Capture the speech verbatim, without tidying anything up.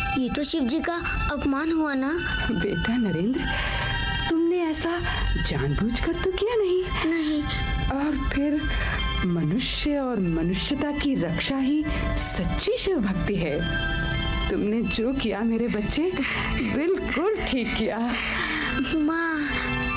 ये तो शिव जी का अपमान हुआ ना। बेटा नरेंद्र, तुमने ऐसा जानबूझकर तो किया नहीं। नहीं। और फिर मनुष्य और मनुष्यता की रक्षा ही सच्ची शिव भक्ति है। तुमने जो किया मेरे बच्चे, बिल्कुल ठीक किया। माँ,